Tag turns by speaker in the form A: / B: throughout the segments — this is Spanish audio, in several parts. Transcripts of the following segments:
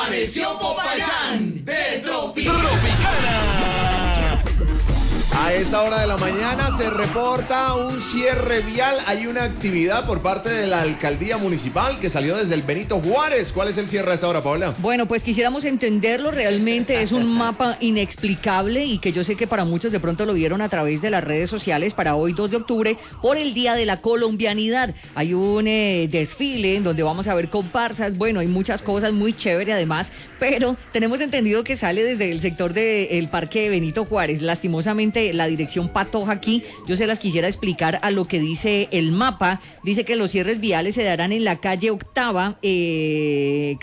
A: Amaneció Popayán de Tropicana.
B: A esta hora de la mañana se reporta un cierre vial. Hay una actividad por parte de la alcaldía municipal que salió desde el Benito Juárez. ¿Cuál es el cierre a esta hora, Paola?
C: Bueno, pues quisiéramos entenderlo. Realmente es un mapa inexplicable y que yo sé que para muchos de pronto lo vieron a través de las redes sociales para hoy 2 de octubre por el Día de la Colombianidad. Hay un desfile donde vamos a ver comparsas. Bueno, hay muchas cosas muy chévere además, pero tenemos entendido que sale desde el sector del Parque Benito Juárez. Lastimosamente la dirección Patoja aquí, yo se las quisiera explicar a lo que dice el mapa. Dice que los cierres viales se darán en la calle Octava y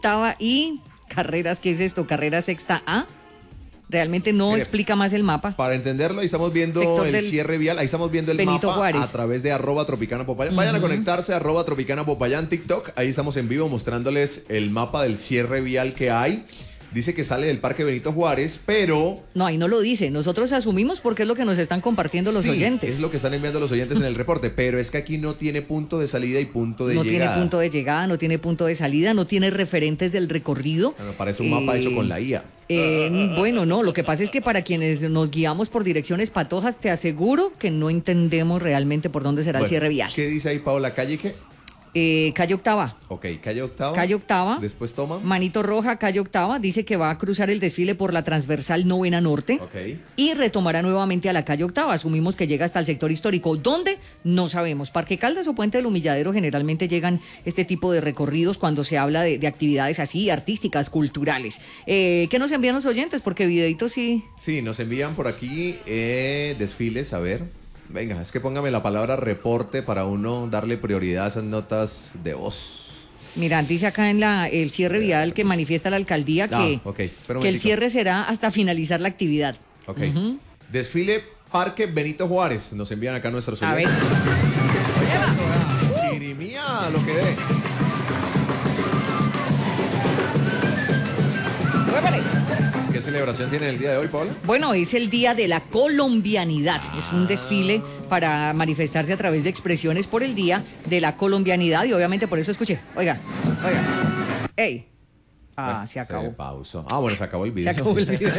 C: Carreras, ¿qué es esto? Carrera Sexta A. Realmente no
B: Mire,
C: explica más el mapa.
B: Para entenderlo, ahí estamos viendo el cierre vial, ahí estamos viendo el
C: Benito
B: mapa
C: Juárez.
B: a través de @Tropicana Popayán. Vayan a conectarse a @Tropicana Popayán TikTok, ahí estamos en vivo mostrándoles el mapa del cierre vial que hay. Dice que sale del Parque Benito Juárez, pero...
C: No, ahí no lo dice. Nosotros asumimos porque es lo que nos están compartiendo los oyentes.
B: Es lo que están enviando los oyentes en el reporte, pero es que aquí no tiene punto de salida y punto de llegada.
C: No tiene punto de llegada, no tiene punto de salida, no tiene referentes del recorrido.
B: Bueno, parece un mapa hecho con la IA.
C: Bueno, no, lo que pasa es que para quienes nos guiamos por direcciones patojas, te aseguro que no entendemos realmente por dónde será el cierre vial.
B: ¿Qué dice ahí, Paola? ¿Calle qué?
C: Calle Octava.
B: Ok, calle Octava.
C: Calle Octava.
B: Después toma.
C: Manito Roja, calle Octava. Dice que va a cruzar el desfile por la transversal Novena Norte.
B: Ok.
C: Y retomará nuevamente a la calle Octava. Asumimos que llega hasta el sector histórico. ¿Dónde? No sabemos. Parque Caldas o Puente del Humilladero generalmente llegan este tipo de recorridos cuando se habla de actividades así, artísticas, culturales. ¿Qué nos envían los oyentes? Porque videitos sí.
B: Sí, nos envían por aquí desfiles, a ver. Venga, es que póngame la palabra reporte para uno darle prioridad a esas notas de voz.
C: Mira, dice acá en el cierre vial que manifiesta la alcaldía que el cierre será hasta finalizar la actividad.
B: Ok. Desfile Parque Benito Juárez. Nos envían acá nuestros
C: oyentes.
B: A ver. Chirimía, lo que dé. ¿Qué celebración tiene el día de hoy, Paola?
C: Bueno, es el Día de la Colombianidad. Es un desfile para manifestarse a través de expresiones por el Día de la Colombianidad y obviamente por eso escuché. Oiga. ¡Ey! Se acabó.
B: Se pausó. Bueno, se acabó el video.
C: Se acabó el video.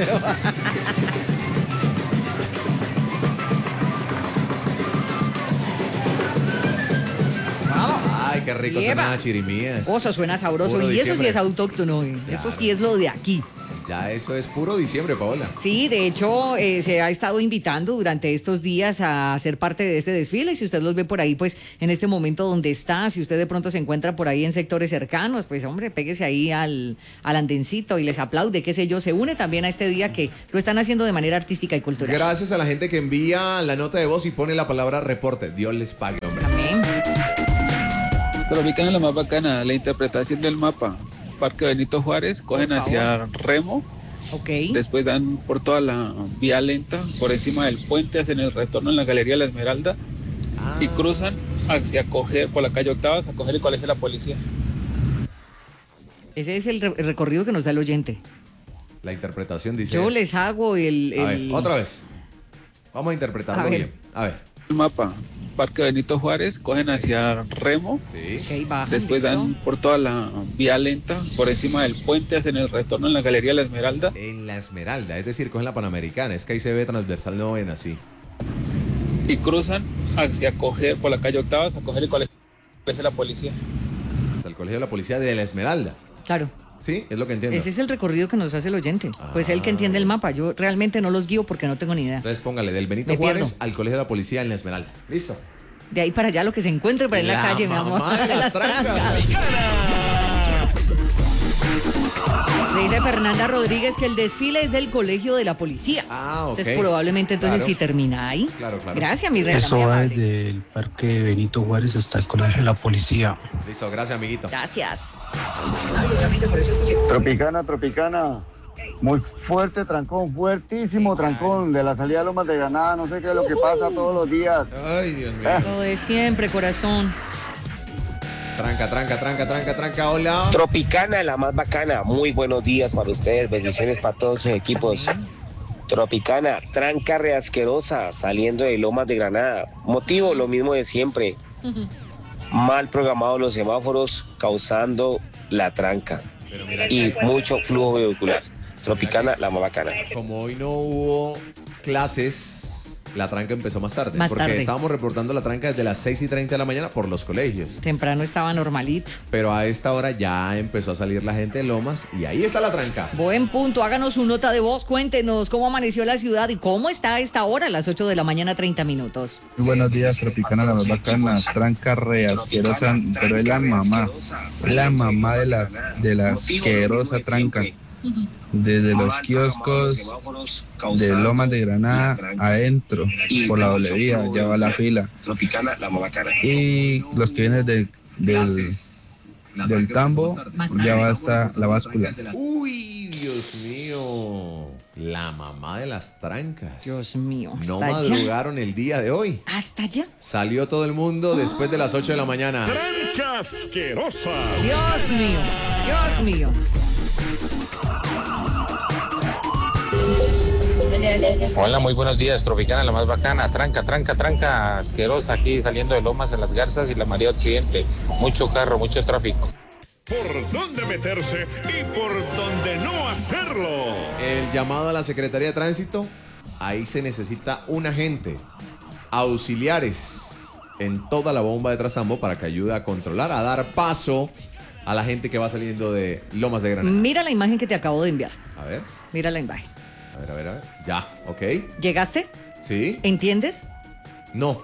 B: Ay, qué rico suena chirimías.
C: Eso suena sabroso.
B: Puro
C: y
B: diciembre.
C: Eso sí es autóctono. Claro. Eso sí es lo de aquí.
B: Ya eso es puro diciembre, Paola.
C: Sí, de hecho se ha estado invitando durante estos días a ser parte de este desfile. Si usted los ve por ahí, pues en este momento donde está, si usted de pronto se encuentra por ahí en sectores cercanos, pues hombre, péguese ahí al andencito y les aplaude, qué sé yo, se une también a este día que lo están haciendo de manera artística y cultural.
B: Gracias a la gente que envía la nota de voz y pone la palabra reporte. Dios les pague, hombre.
C: Amén.
D: Tropicana es la más bacana, la interpretación del mapa. Parque Benito Juárez, cogen hacia Remo, después dan por toda la vía lenta, por encima del puente, hacen el retorno en la Galería La Esmeralda y cruzan hacia coger, por la calle Octava, a coger el Colegio de la Policía.
C: Ese es el recorrido que nos da el oyente.
B: La interpretación dice...
C: Yo les hago
B: A ver, otra vez. Vamos a interpretarlo bien. A ver.
D: El mapa, Parque Benito Juárez, cogen hacia Remo, después dan por toda la vía lenta, por encima del puente, hacen el retorno en la Galería La Esmeralda.
B: En la Esmeralda, es decir, cogen la Panamericana, es que ahí se ve transversal Novena, así.
D: Y cruzan hacia coger, por la calle Octava, a coger el Colegio de la Policía.
B: Hasta el Colegio de la Policía de la Esmeralda.
C: Claro.
B: Sí, es lo que entiendo.
C: Ese es el recorrido que nos hace el oyente. Pues él que entiende el mapa. Yo realmente no los guío porque no tengo ni idea.
B: Entonces póngale del Benito Juárez al Colegio de la Policía en la Esmeralda. ¿Listo?
C: De ahí para allá lo que se encuentre para en la calle, mi amor.
B: Las trancas.
C: Dice Fernanda Rodríguez que el desfile es del Colegio de la Policía. Entonces probablemente sí termina ahí.
B: Claro.
C: Gracias, mi reina.
E: Eso va desde el Parque Benito Juárez hasta el Colegio de la Policía.
B: Listo, gracias, amiguito.
C: Gracias.
F: Tropicana. Muy fuerte trancón, fuertísimo trancón de la salida de Lomas de Granada. No sé qué es lo que pasa todos los días.
B: Ay, Dios mío.
C: Lo de siempre, corazón.
B: Tranca, hola.
G: Tropicana, la más bacana. Muy buenos días para ustedes, bendiciones para todos sus equipos. Tropicana, tranca reasquerosa saliendo de Lomas de Granada. Motivo, lo mismo de siempre. Mal programados los semáforos causando la tranca. y mucho flujo vehicular. Tropicana, la más bacana.
B: Como hoy no hubo clases, la tranca empezó más tarde.
C: Más
B: porque
C: tarde.
B: estábamos reportando la tranca desde las 6:30 de la mañana por los colegios.
C: Temprano estaba normalito.
B: Pero a esta hora ya empezó a salir la gente de Lomas y ahí está la tranca.
C: Buen punto, háganos su nota de voz, cuéntenos cómo amaneció la ciudad y cómo está a esta hora, a las 8 de la mañana, 30 minutos.
E: Muy buenos días, Tropicana, la más bacana, tranca re asquerosa, pero es la mamá de la asquerosa tranca. Desde los kioscos de Lomas de Granada adentro, por la doble vía, ya va la fila.
G: Tropicana, la más bacana.
E: Y los que vienen del tambo, ya va hasta la báscula.
B: Uy, Dios mío. La mamá de las trancas.
C: Dios mío,
B: No
C: ¿hasta allá?
B: madrugaron el día de hoy.
C: ¿Hasta allá?
B: Salió todo el mundo después de las 8 de la mañana.
A: Tranca asquerosa.
C: Dios mío, Dios mío.
H: Hola, muy buenos días, Tropicana, la más bacana, tranca, asquerosa aquí saliendo de Lomas en las Garzas y la María Occidente. Mucho carro, mucho tráfico.
A: Por dónde meterse y por dónde no hacerlo.
B: El llamado a la Secretaría de Tránsito, ahí se necesita un agente, auxiliares en toda la bomba de Trazambo para que ayude a controlar, a dar paso a la gente que va saliendo de Lomas de Granada.
C: Mira la imagen que te acabo de enviar.
B: A ver,
C: Mira la imagen.
B: a ver. Ya, ok.
C: ¿Llegaste?
B: ¿Sí?
C: ¿Entiendes?
B: No.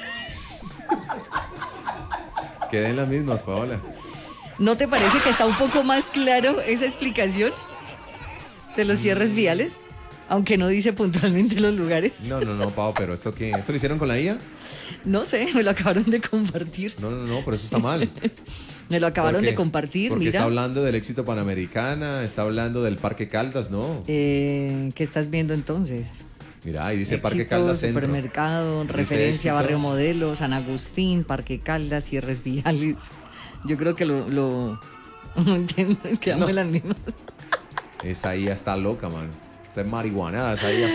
B: Queden las mismas, Paola.
C: ¿No te parece que está un poco más claro esa explicación de los cierres viales? Aunque no dice puntualmente los lugares.
B: No, Pao, pero ¿esto qué? ¿Esto lo hicieron con la IA?
C: No sé, me lo acabaron de compartir.
B: No, pero eso está mal.
C: Me lo acabaron
B: ¿Por qué?
C: de compartir,
B: Porque
C: mira.
B: está hablando del éxito Panamericana, está hablando del Parque Caldas, ¿no?
C: ¿Qué estás viendo entonces?
B: Mira, ahí dice Parque
C: Éxito,
B: Caldas Centro.
C: Supermercado,
B: Dice
C: referencia
B: éxito.
C: Barrio Modelo, San Agustín, Parque Caldas, cierres viales. Yo creo que lo no entiendo, es que amo las mismas.
B: Esa IA está loca, man. Está marihuanada esa IA.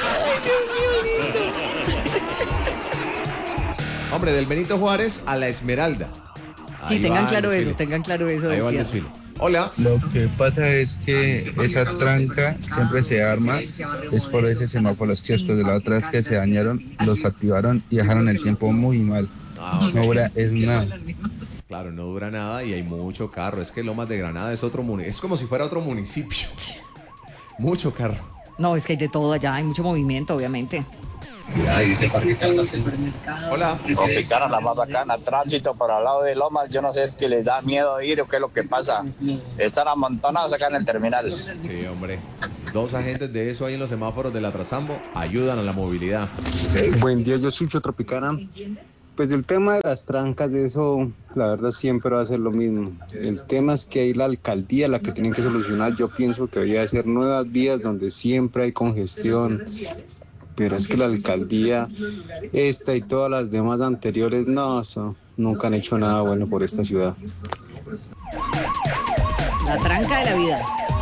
B: Hombre, del Benito Juárez a la Esmeralda.
C: Sí,
B: Ahí
C: tengan
B: va
C: claro
B: el
C: eso,
B: desfile.
C: tengan claro eso
B: Ahí
C: del
B: va el
C: cierre.
B: desfile. Hola.
E: Lo que pasa es que esa tranca siempre se arma, es por ese semáforo, los kioscos de la otra vez que se dañaron, los activaron y dejaron el tiempo muy mal. No dura, es nada.
B: Claro, no dura nada y hay mucho carro. Es que Lomas de Granada es otro municipio. Es como si fuera otro municipio. Mucho carro.
C: No, es que hay de todo allá, hay mucho movimiento, obviamente.
B: Hola.
I: Tropicana, la más bacana, tránsito para el lado de Lomas, yo no sé si les da miedo ir o qué es lo que pasa. Están amontonados acá en el terminal.
B: Sí, hombre. 2 agentes de eso ahí en los semáforos de la Trazambo ayudan a la movilidad.
J: Buen día, yo soy Tropicana. Pues el tema de las trancas, de eso, la verdad siempre va a ser lo mismo. El tema es que hay la alcaldía la que tiene que solucionar. Yo pienso que debería ser nuevas vías donde siempre hay congestión. Pero es que la alcaldía, esta y todas las demás anteriores, no, nunca han hecho nada bueno por esta ciudad.
C: La tranca de la vida.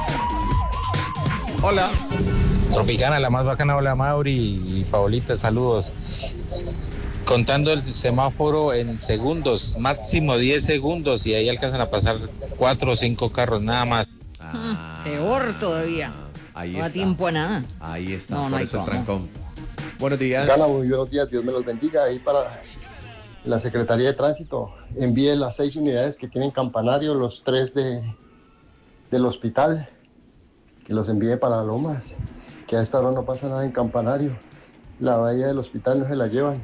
B: Hola.
H: Tropicana, la más bacana, hola Mauri y Paolita, saludos. Contando el semáforo en segundos, máximo 10 segundos y ahí alcanzan a pasar 4 o 5 carros, nada más.
C: Peor todavía.
B: Ahí
C: no da
B: está.
C: tiempo a nada.
B: Ahí está,
C: No, no
B: por
C: hay
B: eso el
C: cómo.
B: trancón. Buenos días.
K: Gana, muy buenos días, Dios me los bendiga. Ahí para la Secretaría de Tránsito, envíe las 6 unidades que tienen campanario, los 3 del hospital, que los envíe para Lomas, que a esta hora no pasa nada en campanario. La bahía del hospital no se la llevan.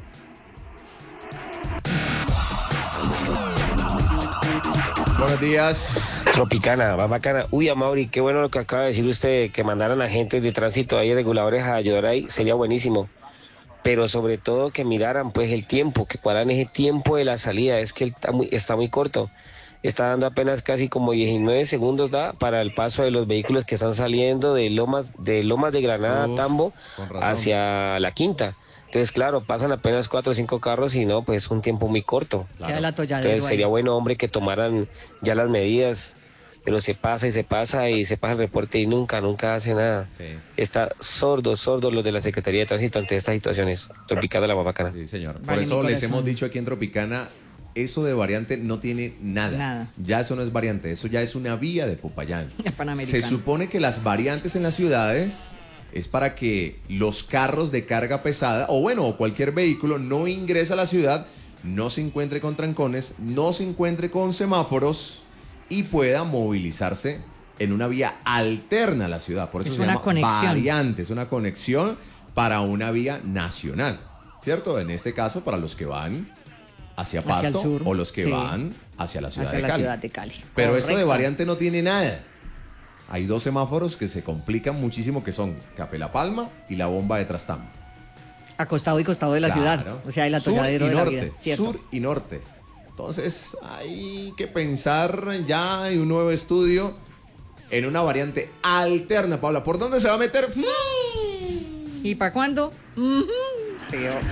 B: Buenos días.
G: Tropicana, más bacana. Uy, Amaury, qué bueno lo que acaba de decir usted, que mandaran agentes de tránsito ahí, reguladores a ayudar ahí, sería buenísimo. Pero sobre todo que miraran pues el tiempo, que cuadraran ese tiempo de la salida, es que está muy corto. Está dando apenas casi como 19 segundos da para el paso de los vehículos que están saliendo de Lomas de Granada a Tambo hacia la Quinta. Entonces, claro, pasan apenas 4 o 5 carros y no, pues es un tiempo muy corto.
C: Queda el atolladero
G: Entonces sería
C: ahí.
G: bueno, hombre, que tomaran ya las medidas, pero se pasa el reporte y nunca hace nada.
B: Sí.
G: Está sordo los de la Secretaría de Tránsito ante estas situaciones. Tropicana, la más bacana.
B: Sí, señor. Por
C: Vale,
B: eso
C: mi
B: les
C: corazón.
B: hemos dicho aquí en Tropicana, eso de variante no tiene nada. Ya eso no es variante, eso ya es una vía de Popayán. Se supone que las variantes en las ciudades es para que los carros de carga pesada, o cualquier vehículo no ingrese a la ciudad, no se encuentre con trancones, no se encuentre con semáforos y pueda movilizarse en una vía alterna a la ciudad. Por eso se llama variante, es una conexión para una vía nacional, ¿cierto? En este caso, para los que van hacia Pasto o los que van hacia la ciudad de Cali. Pero esto de variante no tiene nada. Hay 2 semáforos que se complican muchísimo, que son Capela Palma y la bomba de Trastambo.
C: A costado y costado de la ciudad. O sea, el atolladero de la vida.
B: Sur y norte. Entonces, hay que pensar ya en un nuevo estudio en una variante alterna, Paula. ¿Por dónde se va a meter?
C: ¿Y para cuándo? Peor.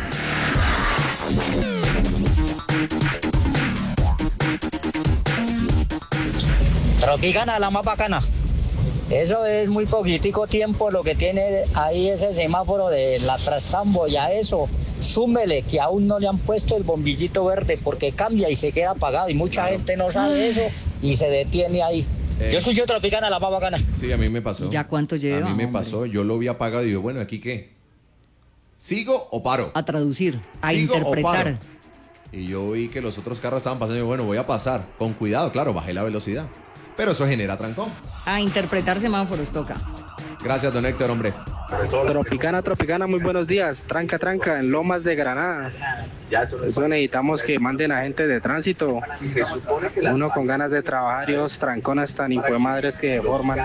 L: Tropicana, la más bacana. Eso es muy poquitico tiempo lo que tiene ahí ese semáforo de la Trastambo. Y a eso, súmele que aún no le han puesto el bombillito verde porque cambia y se queda apagado. Y mucha gente no sabe eso y se detiene ahí. Yo escuché Tropicana, la más bacana.
B: Sí, a mí me pasó.
C: ¿Y ya cuánto lleva?
B: A mí me pasó, yo lo vi apagado y digo, bueno, ¿aquí qué? ¿Sigo o paro?
C: A traducir, a interpretar.
B: Y yo vi que los otros carros estaban pasando y digo, bueno, voy a pasar. Con cuidado, claro, bajé la velocidad. Pero eso genera trancón.
C: A interpretar semáforos toca.
B: Gracias, don Héctor, hombre.
M: Tropicana, muy buenos días. Tranca, en Lomas de Granada. Eso necesitamos que manden a gente de tránsito. Uno con ganas de trabajar y dos tranconas tan madres que se forman.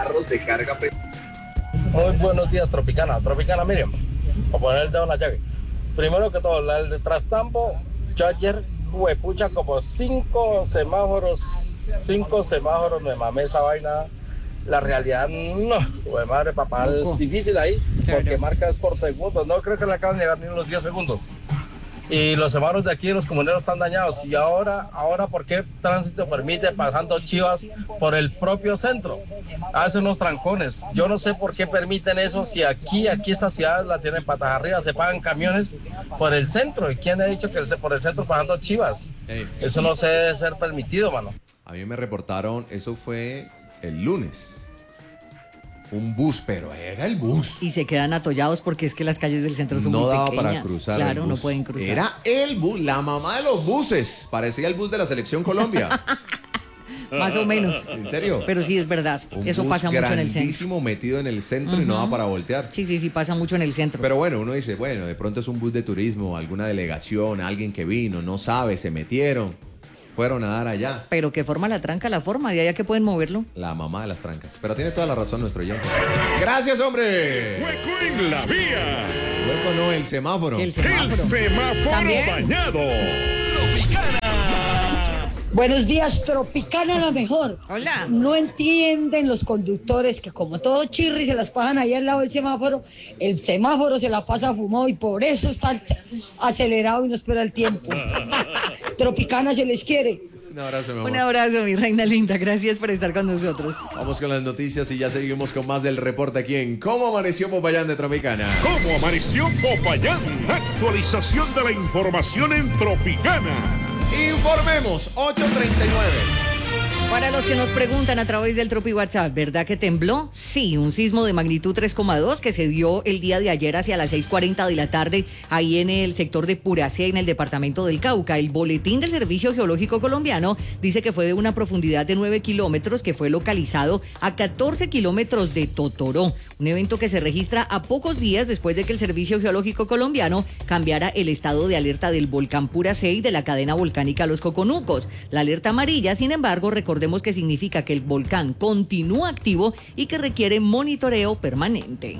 N: Muy buenos días, Tropicana, Miriam. Para poner el dedo en la llave. Primero que todo, el de Trastambo, yo ayer, pucha, como 5 semáforos me mamé esa vaina. La realidad no, madre, papá, es difícil ahí, porque marcas por segundos, no creo que le acaban de llegar ni los 10 segundos. Y los semáforos de aquí, los comuneros están dañados. Y ahora, ¿por qué tránsito permite pasando chivas por el propio centro? Hacen unos trancones. Yo no sé por qué permiten eso, si aquí esta ciudad la tienen patas arriba, se pagan camiones por el centro. ¿Y quién ha dicho que por el centro pasando chivas? Eso no se debe ser permitido, mano.
B: A mí me reportaron, eso fue el lunes. Un bus, pero era el bus.
C: Y se quedan atollados porque es que las calles del centro son muy pequeñas. No daba para cruzar. Claro, no pueden cruzar.
B: Era el bus, la mamá de los buses. Parecía el bus de la Selección Colombia.
C: Más o menos.
B: ¿En serio?
C: Pero sí es verdad. Eso pasa mucho en el centro.
B: Grandísimo, metido en el centro y no da para voltear.
C: Sí, pasa mucho en el centro.
B: Pero bueno, uno dice, bueno, de pronto es un bus de turismo, alguna delegación, alguien que vino, no sabe, se metieron. Fueron a dar allá.
C: Pero que forma la tranca, la forma, de allá que pueden moverlo.
B: La mamá de las trancas. Pero tiene toda la razón nuestro oyente. ¡Gracias, hombre!
A: ¡Hueco en la vía!
B: Hueco no, el semáforo.
A: El semáforo ¿también? Dañado.
O: Buenos días, Tropicana, la mejor.
C: Hola.
O: No entienden los conductores que como todo chirri se las pasan ahí al lado del semáforo, el semáforo se la pasa fumado y por eso está acelerado y no espera el tiempo. Tropicana se les quiere.
B: Un abrazo, mi amor.
C: Un abrazo, mi reina linda. Gracias por estar con nosotros.
B: Vamos con las noticias y ya seguimos con más del reporte aquí en ¿Cómo amaneció Popayán de Tropicana?
A: ¿Cómo amaneció Popayán? Actualización de la información en Tropicana.
B: Informemos, 8:39.
C: Para los que nos preguntan a través del Tropi WhatsApp, ¿verdad que tembló? Sí, un sismo de magnitud 3,2 que se dio el día de ayer hacia las 6:40 de la tarde, ahí en el sector de Puracé, en el departamento del Cauca. El boletín del Servicio Geológico Colombiano dice que fue de una profundidad de 9 kilómetros, que fue localizado a 14 kilómetros de Totoró. Un evento que se registra a pocos días después de que el Servicio Geológico Colombiano cambiara el estado de alerta del volcán Puracé y de la cadena volcánica Los Coconucos. La alerta amarilla, sin embargo, recordemos que significa que el volcán continúa activo y que requiere monitoreo permanente.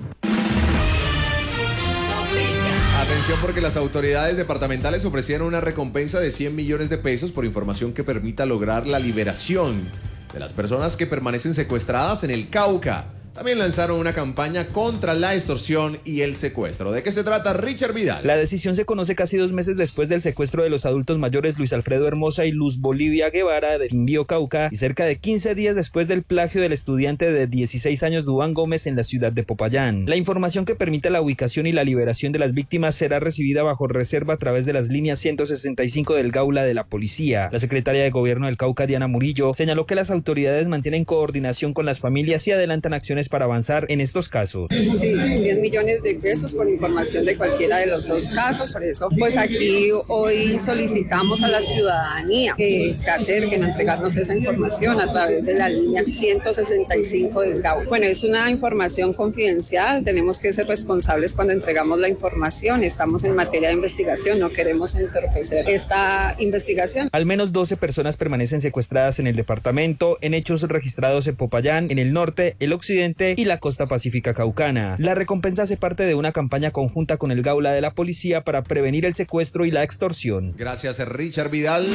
B: Atención, porque las autoridades departamentales ofrecieron una recompensa de 100 millones de pesos por información que permita lograr la liberación de las personas que permanecen secuestradas en el Cauca. también lanzaron una campaña contra la extorsión y el secuestro. ¿De qué se trata, Richard Vidal?
P: La decisión se conoce casi 2 meses después del secuestro de los adultos mayores Luis Alfredo Hermosa y Luz Bolivia Guevara de Quindío, Cauca, y cerca de 15 días después del plagio del estudiante de 16 años Duván Gómez en la ciudad de Popayán. La información que permite la ubicación y la liberación de las víctimas será recibida bajo reserva a través de las líneas 165 del Gaula de la policía. La secretaria de Gobierno del Cauca, Diana Murillo, señaló que las autoridades mantienen coordinación con las familias y adelantan acciones para avanzar en estos casos.
Q: Sí, 100 millones de pesos por información de cualquiera de los dos casos. Por eso, pues aquí hoy solicitamos a la ciudadanía que se acerquen a entregarnos esa información a través de la línea 165 del GAU. Bueno, es una información confidencial, tenemos que ser responsables cuando entregamos la información. Estamos en materia de investigación, no queremos entorpecer esta investigación.
P: Al menos 12 personas permanecen secuestradas en el departamento, en hechos registrados en Popayán, en el norte, el occidente y la costa pacífica caucana. La recompensa hace parte de una campaña conjunta con el Gaula de la policía para prevenir el secuestro y la extorsión.
B: Gracias, Richard Vidal.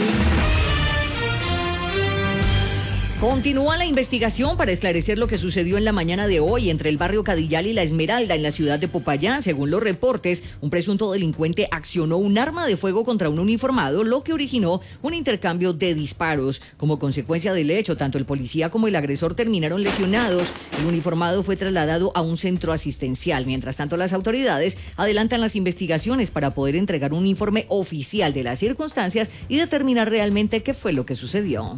C: Continúa la investigación para esclarecer lo que sucedió en la mañana de hoy entre el barrio Cadillal y La Esmeralda en la ciudad de Popayán. Según los reportes, un presunto delincuente accionó un arma de fuego contra un uniformado, lo que originó un intercambio de disparos. Como consecuencia del hecho, tanto el policía como el agresor terminaron lesionados. El uniformado fue trasladado a un centro asistencial. Mientras tanto, las autoridades adelantan las investigaciones para poder entregar un informe oficial de las circunstancias y determinar realmente qué fue lo que sucedió.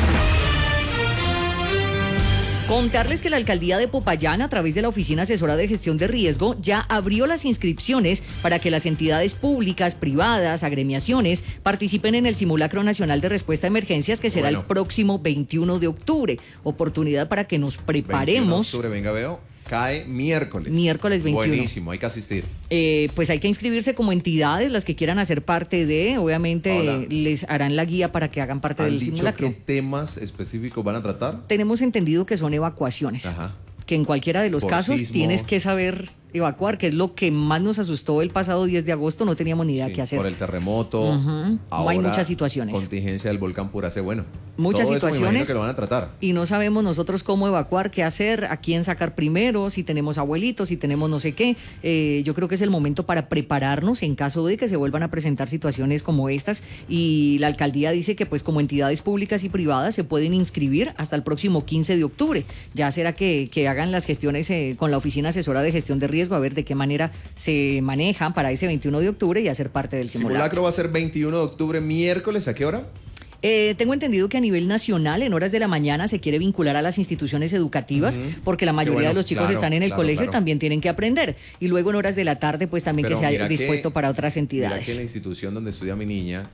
C: Contarles que la alcaldía de Popayán, a través de la Oficina Asesora de Gestión de Riesgo, ya abrió las inscripciones para que las entidades públicas, privadas, agremiaciones, participen en el Simulacro Nacional de Respuesta a Emergencias, que será el próximo 21 de octubre. Oportunidad para que nos preparemos.
B: 21 de octubre, venga, veo. Cae miércoles.
C: Miércoles 21.
B: Buenísimo, hay que asistir.
C: Pues hay que inscribirse como entidades, las que quieran hacer parte de, obviamente les harán la guía para que hagan parte del simulacro.
B: ¿Qué temas específicos van a tratar?
C: Tenemos entendido que son evacuaciones.
B: Ajá.
C: Que en cualquiera de los casos
B: sismo.
C: Tienes que saber evacuar, que es lo que más nos asustó el pasado 10 de agosto, no teníamos ni idea qué hacer.
B: Por el terremoto.
C: Ahora, hay muchas situaciones.
B: Contingencia del volcán Puracé, bueno.
C: Muchas
B: todo
C: situaciones.
B: Eso me imagino que lo van a tratar.
C: Y no sabemos nosotros cómo evacuar, qué hacer, a quién sacar primero, si tenemos abuelitos, si tenemos no sé qué. Yo creo que es el momento para prepararnos en caso de que se vuelvan a presentar situaciones como estas. Y la alcaldía dice que pues como entidades públicas y privadas se pueden inscribir hasta el próximo 15 de octubre. Ya será que hagan las gestiones con la Oficina Asesora de Gestión de Riesgo, a ver de qué manera se manejan para ese 21 de octubre y hacer parte del simulacro.
B: Simulacro va a ser 21 de octubre, miércoles, ¿a qué hora?
C: Tengo entendido que a nivel nacional, en horas de la mañana, se quiere vincular a las instituciones educativas, porque la mayoría de los chicos están en el colegio y también tienen que aprender. Y luego en horas de la tarde, pues también que se haya dispuesto para otras entidades.
B: Mira que en la institución donde estudia mi niña,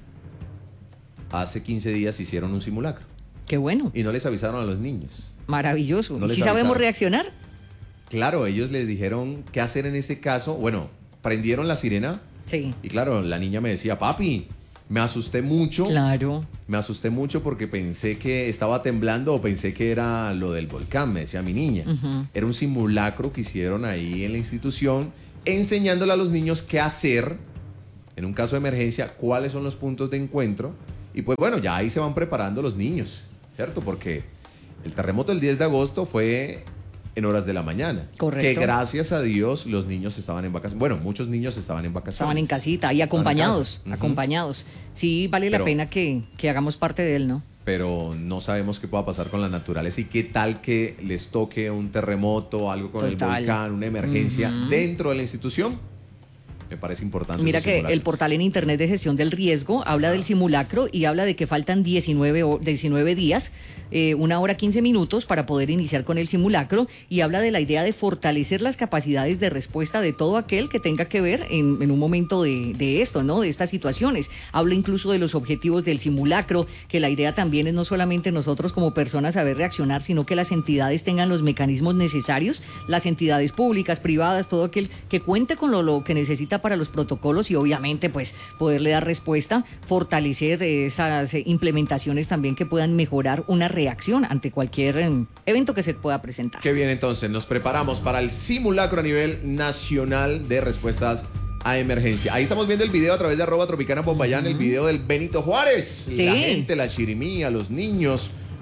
B: hace 15 días hicieron un simulacro.
C: Qué bueno.
B: Y no les avisaron a los niños.
C: Maravilloso.
B: No
C: ¿Y si sabemos reaccionar?
B: Claro, ellos les dijeron qué hacer en ese caso. Bueno, prendieron la sirena.
C: Sí.
B: Y claro, la niña me decía, papi, me asusté mucho.
C: Claro.
B: Me asusté mucho porque pensé que estaba temblando o pensé que era lo del volcán, me decía mi niña. Era un simulacro que hicieron ahí en la institución, enseñándole a los niños qué hacer en un caso de emergencia, cuáles son los puntos de encuentro. Y pues bueno, ya ahí se van preparando los niños, ¿cierto? Porque el terremoto del 10 de agosto fue en horas de la mañana.
C: Correcto.
B: Que gracias a Dios los niños estaban en vacaciones. Bueno, muchos niños estaban en vacaciones.
C: Estaban en casita y acompañados, acompañados. Sí, vale la pena que hagamos parte de él, ¿no?
B: Pero no sabemos qué pueda pasar con la naturaleza y qué tal que les toque un terremoto, algo con el volcán, una emergencia dentro de la institución. Me parece importante.
C: Mira que el portal en Internet de Gestión del Riesgo habla del simulacro y habla de que faltan 19 días, 1 hora 15 minutos para poder iniciar con el simulacro, y habla de la idea de fortalecer las capacidades de respuesta de todo aquel que tenga que ver en un momento de esto, ¿no? De estas situaciones. Habla incluso de los objetivos del simulacro, que la idea también es no solamente nosotros como personas saber reaccionar, sino que las entidades tengan los mecanismos necesarios, las entidades públicas, privadas, todo aquel que cuente con lo que necesita para los protocolos y obviamente pues poderle dar respuesta, fortalecer esas implementaciones también que puedan mejorar una reacción ante cualquier evento que se pueda presentar.
B: Qué bien, entonces nos preparamos para el simulacro a nivel nacional de respuestas a emergencia. Ahí estamos viendo el video a través de @Tropicana Popayán, el video del Benito Juárez.
C: Sí.
B: La gente, la chirimía, los niños,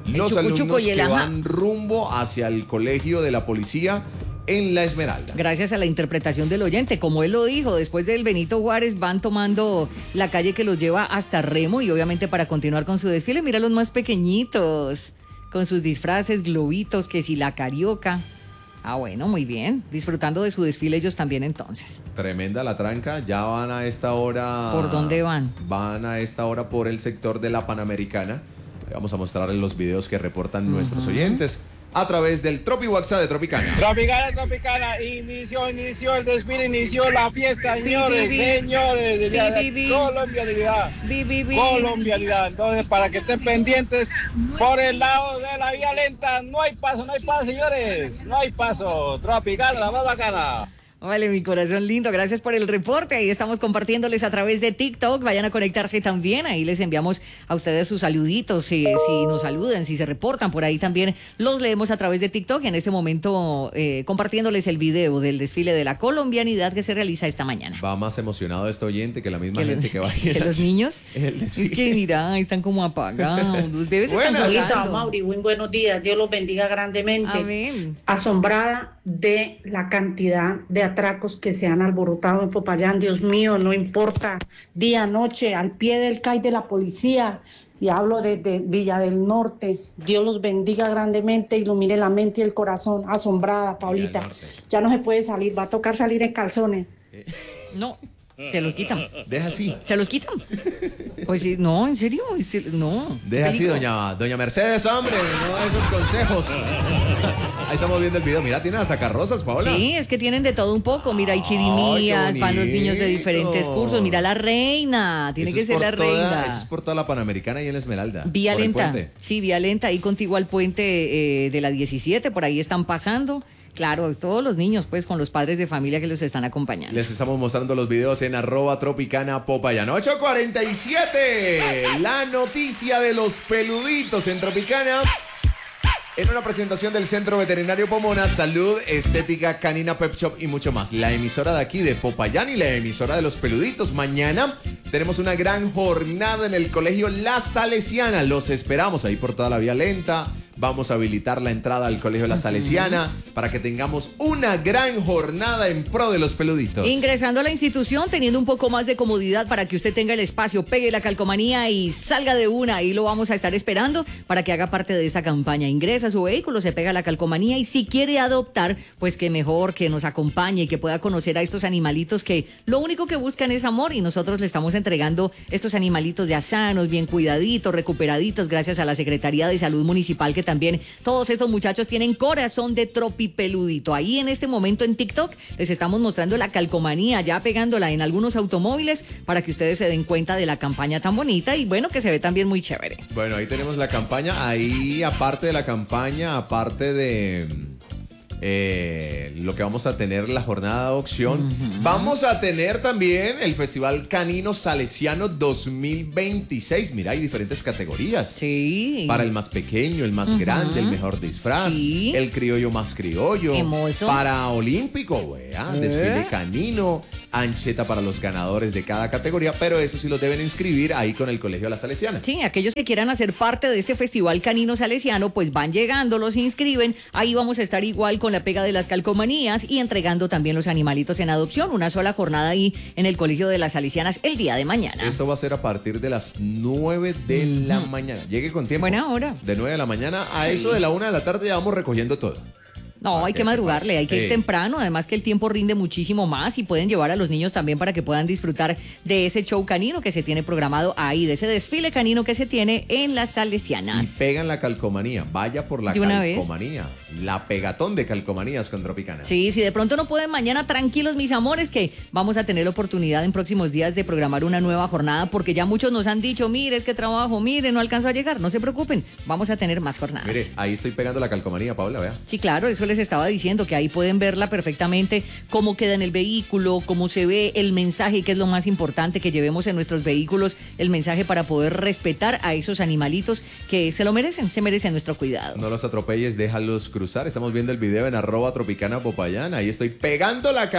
B: los alumnos que van rumbo hacia el colegio de la policía en La Esmeralda.
C: Gracias a la interpretación del oyente, como él lo dijo, después del Benito Juárez van tomando la calle que los lleva hasta Remo y obviamente para continuar con su desfile, mira los más pequeñitos, con sus disfraces, globitos, que si la carioca. Ah, bueno, muy bien, disfrutando de su desfile ellos también entonces.
B: Tremenda la tranca, ya van a esta hora...
C: ¿Por dónde van?
B: Van a esta hora por el sector de la Panamericana. Vamos a mostrarles los videos que reportan nuestros oyentes a través del Tropi WhatsApp de Tropicana.
R: Tropicana, inició el desfile, inició la fiesta, señores, colombianidad. Entonces, para que estén pendientes, por el lado de la vía lenta, no hay paso, señores, no hay paso. Tropicana, la más bacana.
C: Vale, mi corazón lindo, gracias por el reporte. Ahí estamos compartiéndoles a través de TikTok. Vayan a conectarse también. Ahí les enviamos a ustedes sus saluditos. Si nos saludan, si se reportan por ahí también, los leemos a través de TikTok. En este momento compartiéndoles el video del desfile de la colombianidad que se realiza esta mañana.
B: Va más emocionado este oyente que la misma gente que va a ir.
C: ¿Que los niños? Es que mira, están como apagados. Los bebés están jugando.
S: Mauri, muy buenos días. Dios los bendiga grandemente.
C: Amén.
S: Asombrada de la cantidad de atracos que se han alborotado en Popayán. Dios mío, no importa día, noche, al pie del CAI de la policía, y hablo de Villa del Norte. Dios los bendiga grandemente, ilumine la mente y el corazón. Asombrada, Paulita, ya no se puede salir, va a tocar salir en calzones.
C: No, se los quitan.
B: Deja así.
C: ¿Se los quitan? Pues sí, no, en serio, no.
B: Deja así, doña Mercedes, hombre, no esos consejos. Ahí estamos viendo el video. Mira, tienen hasta carrozas, Paola.
C: Sí, es que tienen de todo un poco. Mira, hay chirimías, van los niños de diferentes cursos. Mira, la reina, tiene que ser la reina.
B: Eso es por toda la Panamericana y en la Esmeralda.
C: Vía lenta. Sí, vía lenta, ahí contigo al puente de la 17, por ahí están pasando. Claro, todos los niños, pues, con los padres de familia que los están acompañando.
B: Les estamos mostrando los videos en @Tropicana Popayán. 8:47. La noticia de los peluditos en Tropicana. En una presentación del Centro Veterinario Pomona, Salud, Estética Canina Pep Shop y mucho más. La emisora de aquí de Popayán y la emisora de los peluditos. Mañana tenemos una gran jornada en el colegio La Salesiana. Los esperamos ahí por toda la vía lenta. Vamos a habilitar la entrada al colegio La Salesiana para que tengamos una gran jornada en pro de los peluditos.
C: Ingresando a la institución, teniendo un poco más de comodidad para que usted tenga el espacio, pegue la calcomanía y salga de una. Ahí lo vamos a estar esperando para que haga parte de esta campaña. Ingresa a su vehículo, se pega la calcomanía y si quiere adoptar, pues que mejor que nos acompañe y que pueda conocer a estos animalitos que lo único que buscan es amor y nosotros le estamos entregando estos animalitos ya sanos, bien cuidaditos, recuperaditos, gracias a la Secretaría de Salud Municipal que también todos estos muchachos tienen corazón de tropipeludito. Ahí en este momento en TikTok les estamos mostrando la calcomanía, ya pegándola en algunos automóviles para que ustedes se den cuenta de la campaña tan bonita y bueno, que se ve también muy chévere.
B: Bueno, ahí tenemos la campaña. Ahí, aparte de la campaña, aparte de lo que vamos a tener, la jornada de adopción, vamos a tener también el Festival Canino Salesiano 2026. Mira, hay diferentes categorías.
C: Sí.
B: Para el más pequeño, el más grande, el mejor disfraz, el criollo más criollo, para olímpico, desfile canino, ancheta para los ganadores de cada categoría, pero eso sí los deben inscribir ahí con el Colegio La Salesiana.
C: Sí, aquellos que quieran hacer parte de este Festival Canino Salesiano, pues van llegando, los inscriben, ahí vamos a estar igual con la pega de las calcomanías y entregando también los animalitos en adopción. Una sola jornada ahí en el Colegio de las Salesianas el día de mañana.
B: Esto va a ser a partir de las 9 de la mañana. Llegue con tiempo.
C: Buena hora.
B: De 9 de la mañana a eso de la 1 de la tarde ya vamos recogiendo todo.
C: No, hay que madrugarle, hay que ir temprano, además que el tiempo rinde muchísimo más y pueden llevar a los niños también para que puedan disfrutar de ese show canino que se tiene programado ahí, de ese desfile canino que se tiene en las Salesianas.
B: Y pegan la calcomanía, vaya por la calcomanía, la pegatón de calcomanías con Tropicana.
C: Sí, si de pronto no pueden mañana, tranquilos mis amores, que vamos a tener la oportunidad en próximos días de programar una nueva jornada, porque ya muchos nos han dicho, mire, es que trabajo, mire, no alcanzo a llegar, no se preocupen, vamos a tener más jornadas.
B: Mire, ahí estoy pegando la calcomanía, Paula, vea.
C: Sí, claro, eso les estaba diciendo, que ahí pueden verla perfectamente, cómo queda en el vehículo, cómo se ve el mensaje, que es lo más importante, que llevemos en nuestros vehículos el mensaje para poder respetar a esos animalitos que se lo merecen, se merecen nuestro cuidado.
B: No los atropelles, déjalos cruzar. Estamos viendo el video en @Tropicana Popayán. Ahí estoy pegando la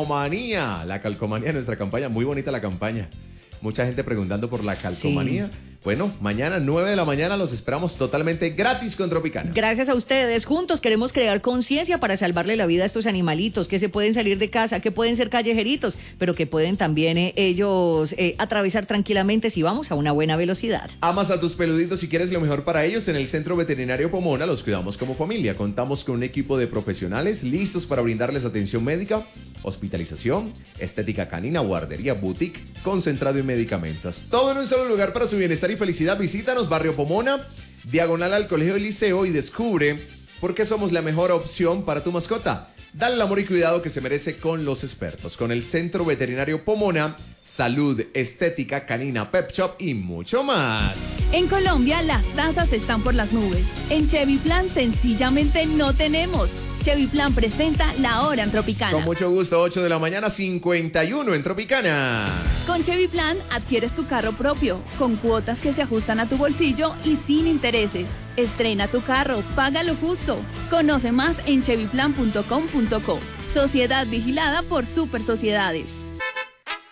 B: calcomanía de nuestra campaña. Muy bonita la campaña. Mucha gente preguntando por la calcomanía. Sí. Bueno, mañana 9 de la mañana los esperamos totalmente gratis con Tropicana.
C: Gracias a ustedes. Juntos queremos crear conciencia para salvarle la vida a estos animalitos que se pueden salir de casa, que pueden ser callejeritos, pero que pueden también ellos atravesar tranquilamente si vamos a una buena velocidad.
B: Amas a tus peluditos y quieres lo mejor para ellos. En el Centro Veterinario Pomona los cuidamos como familia. Contamos con un equipo de profesionales listos para brindarles atención médica, hospitalización, estética canina, guardería, boutique, concentrado y medicamentos. Todo en un solo lugar para su bienestar y felicidad. Visítanos, Barrio Pomona, diagonal al Colegio del Liceo, y descubre por qué somos la mejor opción para tu mascota. Dale el amor y cuidado que se merece con los expertos. Con el Centro Veterinario Pomona, salud, estética canina, pet shop y mucho más.
T: En Colombia las tasas están por las nubes. En Chevy Plan sencillamente no tenemos. Chevy Plan presenta La Hora en Tropicana.
B: Con mucho gusto, 8 de la mañana, 51 en Tropicana.
T: Con Chevy Plan adquieres tu carro propio, con cuotas que se ajustan a tu bolsillo y sin intereses. Estrena tu carro, paga lo justo. Conoce más en chevyplan.com.co. Sociedad vigilada por Super Sociedades.